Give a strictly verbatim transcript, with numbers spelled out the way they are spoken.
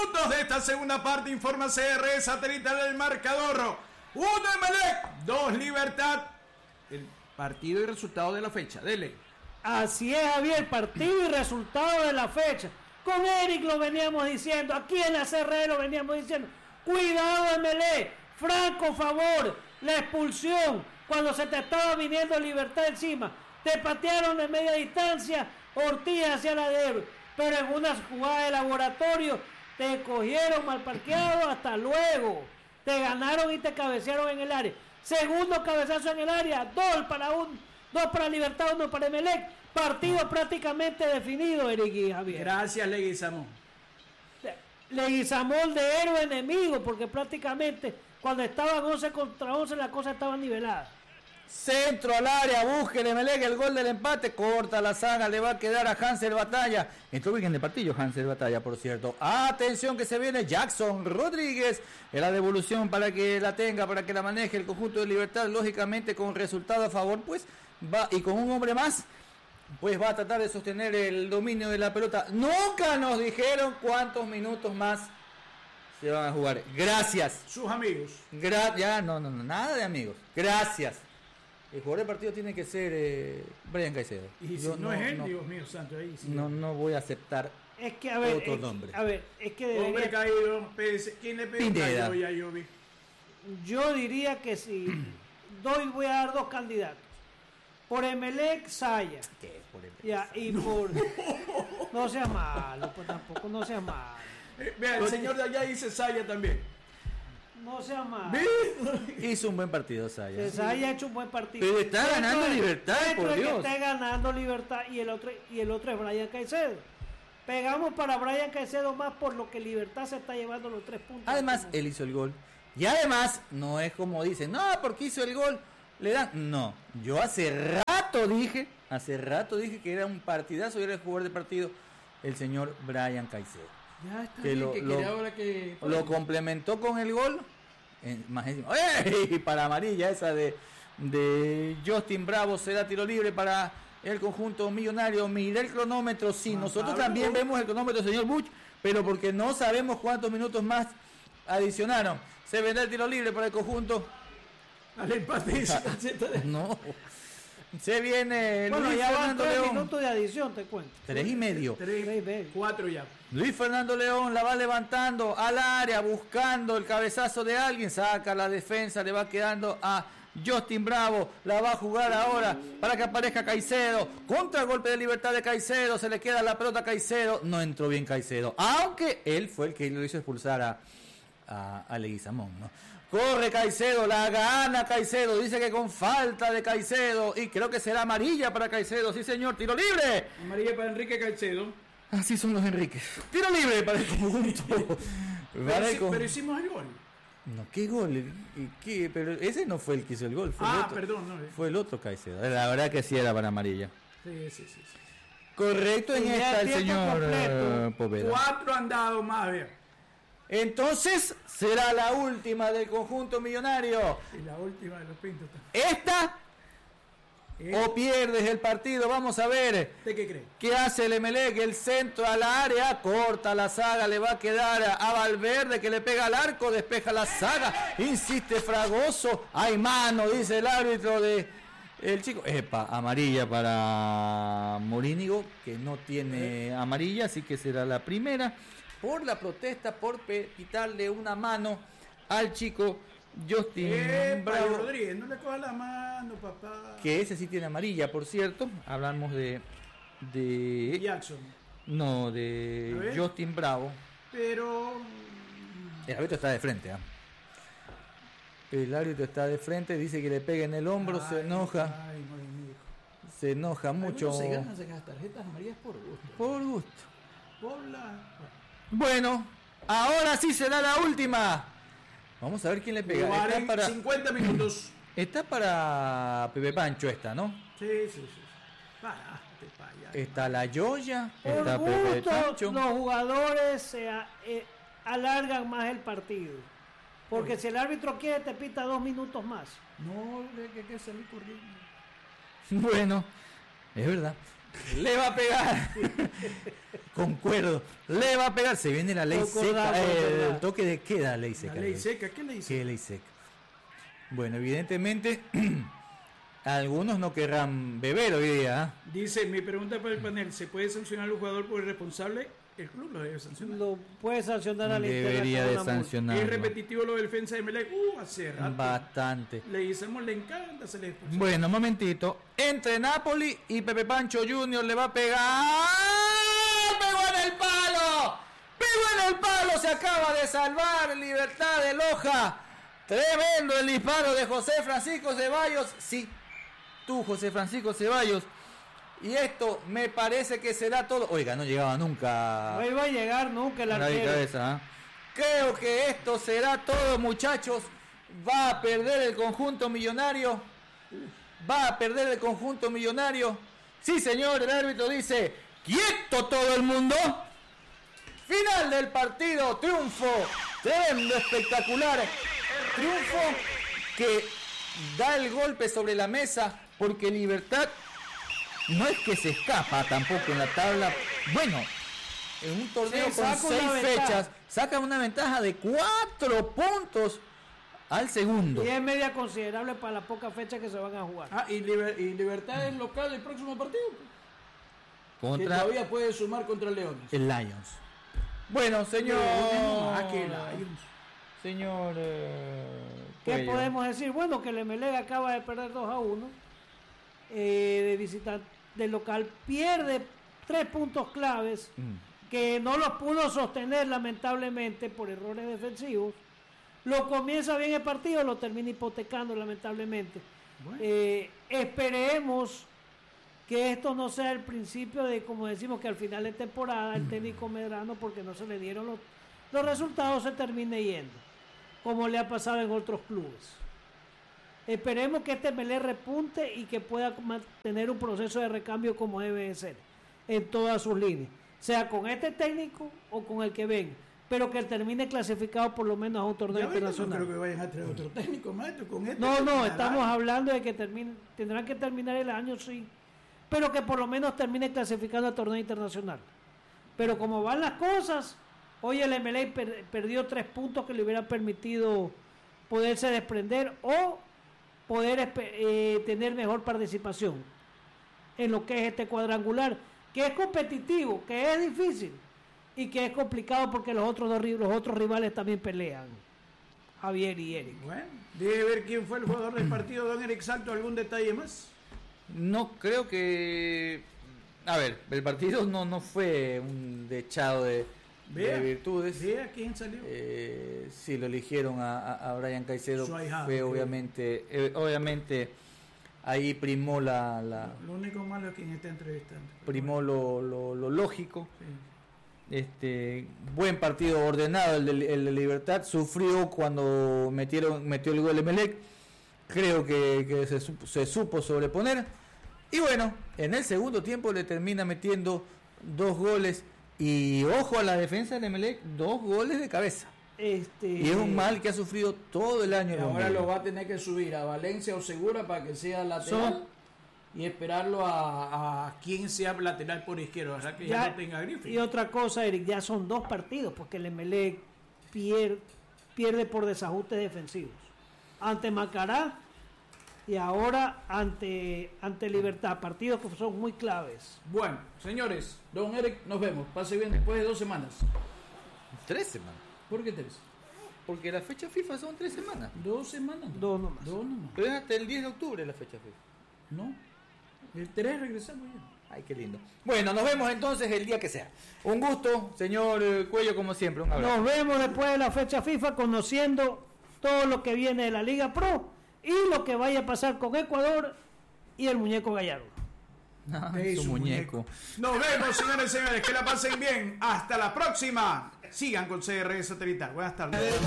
minutos de esta segunda parte, informa C R satelital del marcador. uno Emelec, dos Libertad. El partido y resultado de la fecha, dele. Así es, Javier, partido y resultado de la fecha. Con Eric lo veníamos diciendo, aquí en la C R lo veníamos diciendo. Cuidado, Emelec, franco favor, la expulsión, cuando se te estaba viniendo Libertad encima. Te patearon de media distancia, Ortiz hacia la derecha, pero en una jugada de laboratorio te cogieron mal parqueado, hasta luego. Te ganaron y te cabecearon en el área. Segundo cabezazo en el área, dos para un, dos para Libertad, uno para Emelec. Partido prácticamente definido, Eric y Javier. Gracias, Leguizamón. Leguizamón de héroe enemigo, porque prácticamente cuando estaban once contra once la cosa estaba nivelada. Centro al área, busca el Emelec el gol del empate, corta la saga, le va a quedar a Hansel Batalla. Entró bien de partido Hansel Batalla, por cierto. Atención que se viene Jackson Rodríguez, en la devolución para que la tenga, para que la maneje el conjunto de Libertad, lógicamente con resultado a favor, pues va, y con un hombre más, pues va a tratar de sostener el dominio de la pelota. Nunca nos dijeron cuántos minutos más se van a jugar. Gracias. Sus amigos. Gra- ya, no, no, no, nada de amigos. Gracias. El jugador del partido tiene que ser eh, Brian Caicedo. Y si Yo no, no es él, no, Dios mío santo, ahí sí. No, no voy a aceptar Es que, a ver, otro es, nombre. a ver, es que debería... Hombre caído, pese. ¿Quién le pegó? Pineda. Caído, ya yo vi. Yo diría que si doy, voy a dar dos candidatos. Por Emelec, Saya. ¿Qué? Por el- Ya, y por... No seas malo, pues tampoco, no seas malo. Eh, vea, el señor de allá dice Saya también. No seas malo. Hizo un buen partido, Saya. Saya ha hecho un buen partido. Pero está Dentro ganando de- Libertad, dentro por de que Dios. esté ganando Libertad y el otro y el otro es Brian Caicedo. Pegamos para Brian Caicedo más por lo que Libertad se está llevando los tres puntos. Además, él hizo el gol. Y además, no es como dicen, no, porque hizo el gol, le dan. No, yo hace rato dije, hace rato dije que era un partidazo y era el jugador de partido, el señor Brian Caicedo. Ya está Que bien, lo- que lo- quería ahora que... Lo complementó con el gol. En, más encima. ¡Ey! Para amarilla esa de, de Justin Bravo, será tiro libre para el conjunto millonario. Mira el cronómetro, sí, Juan nosotros Pablo. también vemos el cronómetro, señor Buch, pero porque no sabemos cuántos minutos más adicionaron. Se vendrá el tiro libre para el conjunto. Al empate dice Cacheta de... No. Se viene Bueno, Luis ya van Fernando tres León. minutos de adición, te cuento. Tres y medio. Tres, Tres, ve. cuatro ya. Luis Fernando León la va levantando al área, buscando el cabezazo de alguien, saca la defensa, le va quedando a Justin Bravo, la va a jugar ahora para que aparezca Caicedo, contra el golpe de Libertad de Caicedo, se le queda la pelota a Caicedo, no entró bien Caicedo, aunque él fue el que lo hizo expulsar a, a, a Leguizamón, ¿no? Corre Caicedo, la gana Caicedo, dice que con falta de Caicedo, y creo que será amarilla para Caicedo, sí señor, tiro libre. Amarilla para Enrique Caicedo. Así son los Enríquez. Tiro libre para el conjunto. Pero, Para el hici- con- pero hicimos el gol. No, ¿qué gol? ¿Y qué? Pero ese no fue el que hizo el gol. Fue el Ah, otro, perdón, no. eh. Fue el otro Caicedo. La verdad que sí era para amarilla. Sí, sí, sí, sí. Correcto en Y ya esta el tiempo señor completo. eh, Poveda. Cuatro han dado más, a ver. Entonces será la última del conjunto millonario. Y la última de los pintos. Esta ¿Eh? o pierdes el partido. Vamos a ver. ¿Usted qué cree? ¿Qué hace el Emelec? El centro a la área, corta la saga, le va a quedar a Valverde que le pega al arco, despeja la saga, insiste Fragoso, hay mano, dice el árbitro de el chico. Epa, amarilla para Morínigo, que no tiene amarilla, así que será la primera por la protesta, por pe- quitarle una mano al chico Justin Eh, Bravo. Rodríguez, no le coja la mano, papá. Que ese sí tiene amarilla, por cierto. Hablamos de. de Jackson. no, A de ver. Justin Bravo. Pero. El árbitro está de frente. ¿ah? El árbitro está de frente, dice que le pega en el hombro, se Ay, enoja. Ay, no, mi hijo. Se enoja mucho. Se ganan esas tarjetas amarillas por gusto. Por gusto. Por la. Bueno, ahora sí será la última. Vamos a ver quién le pega. Está cuarenta, para, cincuenta minutos. está para Pepe Pancho esta, ¿no? Sí, sí, sí. Paraste para allá. Está la Yoya, Por está Pepe gusto, Pancho. los jugadores se a- eh, alargan más el partido. Porque si el árbitro quiere, te pita dos minutos más. No, de que hay que salir corriendo. Bueno, es verdad. le va a pegar. Concuerdo. Le va a pegar. Se viene la ley Concordamos, seca. Eh, ¿verdad? el toque de queda, ley seca. La ley seca, ¿qué ley ¿Qué seca? ley seca? Bueno, evidentemente, algunos no querrán beber hoy día. ¿eh? Dice, mi pregunta para el panel, ¿se puede sancionar al jugador por irresponsable? El club lo debe sancionar. Lo puede sancionar al Debería de Es sancionarlo. repetitivo lo del defensa de Emelec. Uh, hace rato. Bastante. Le decimos, le encanta, se le expulsa. Bueno, un momentito. Entre Napoli y Pepe Pancho junior le va a pegar. ¡Pegó en el palo! ¡Pegó en el palo! Se acaba de salvar Libertad de Loja. Tremendo el disparo de José Francisco Ceballos. Sí, tú, José Francisco Ceballos. Y esto me parece que será todo. Oiga, no llegaba nunca. No iba a llegar nunca el a la arquero. cabeza, ¿eh? Creo que esto será todo, muchachos. Va a perder el conjunto millonario. Va a perder el conjunto millonario. Sí, señor, el árbitro dice: ¡quieto todo el mundo! Final del partido, triunfo. Tremendo, espectacular. Triunfo que da el golpe sobre la mesa porque Libertad no es que se escapa tampoco en la tabla. Bueno, en un torneo Sí, con saca seis una ventaja. fechas saca una ventaja de cuatro puntos al segundo. Y es media considerable para las pocas fechas que se van a jugar. Ah, y, Liber- y Libertad es local el próximo partido. Que Contra todavía puede sumar contra Leones. el Lions. Bueno, señor. Ah, que Lions. Señor. eh, ¿Qué Cuello. podemos decir? Bueno, que el Emelec acaba de perder dos a uno. Eh, de visitante del local. Pierde tres puntos claves Mm. que no los pudo sostener lamentablemente por errores defensivos. Lo comienza bien el partido, lo termina hipotecando lamentablemente. Bueno. Eh, esperemos que esto no sea el principio de, como decimos, que al final de temporada el técnico Medrano, porque no se le dieron los, los resultados, se termine yendo, como le ha pasado en otros clubes. Esperemos que este Melé repunte y que pueda mantener un proceso de recambio como debe de ser en todas sus líneas, sea con este técnico o con el que venga, pero que termine clasificado por lo menos a un torneo Ya ven, no internacional. creo que vayan a traer otro técnico, maestro. Con este No, no, terminará. estamos hablando de que termine, tendrán que terminar el año, sí, pero que por lo menos termine clasificando al torneo internacional. Pero como van las cosas, hoy el M L A per- perdió tres puntos que le hubieran permitido poderse desprender o poder espe- eh, tener mejor participación en lo que es este cuadrangular, que es competitivo, que es difícil y que es complicado porque los otros dos ri- los otros rivales también pelean, Javier y Eric. Bueno, debe ver quién fue el jugador del partido, don Eric Salto. ¿Algún detalle más? No creo que. A ver, el partido no, no fue un dechado de, Vea, de virtudes. Vea quién salió. Eh, sí, lo eligieron a, a, a Brian Caicedo. Su ahijado, Fue sí. obviamente, eh, obviamente ahí primó la, la Lo único malo es quien está entrevistando. primó lo, lo, lo lógico. Sí. Este buen partido ordenado el de, el de Libertad. Sufrió cuando metieron metió el gol de Emelec. Creo que, que se, supo, se supo sobreponer. Y bueno, en el segundo tiempo le termina metiendo dos goles. Y ojo a la defensa de Emelec, dos goles de cabeza. Este, Y es un mal que ha sufrido todo el año. Y el ahora Bombillo. lo va a tener que subir a Valencia o Segura para que sea lateral Son- y esperarlo a, a quien sea lateral por izquierda, o sea que ya, ya- no tenga Griffith. y otra cosa, Eric, ya son dos partidos porque el Emelec pierde, pierde por desajustes defensivos ante Macará y ahora ante ante Libertad, partidos que son muy claves. Bueno, señores, don Eric, nos vemos. Pase bien después de dos semanas. Tres semanas. ¿Por qué tres? Porque la fecha FIFA son tres semanas. Dos semanas. Dos nomás. Dos nomás. Pero es hasta el diez de octubre la fecha FIFA. No. El tres regresamos ya. Ay, qué lindo. Bueno, nos vemos entonces el día que sea. Un gusto, señor eh, Cuello, como siempre. Un abrazo. Nos vemos después de la fecha FIFA conociendo todo lo que viene de la Liga Pro y lo que vaya a pasar con Ecuador y el muñeco Gallardo. Ay, Ey, su su muñeco. Nos vemos, señores y señores. Que la pasen bien. Hasta la próxima. Sigan con C R Satelital. Buenas tardes.